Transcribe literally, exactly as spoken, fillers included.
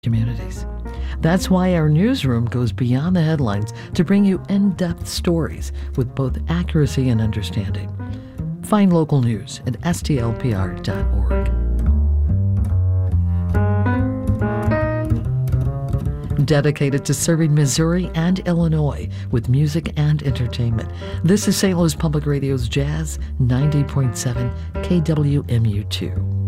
communities. That's why our newsroom goes beyond the headlines to bring you in-depth stories with both accuracy and understanding. Find local news at S T L P R dot org. Dedicated to serving Missouri and Illinois with music and entertainment, this is Saint Louis Public Radio's Jazz ninety point seven K W M U two.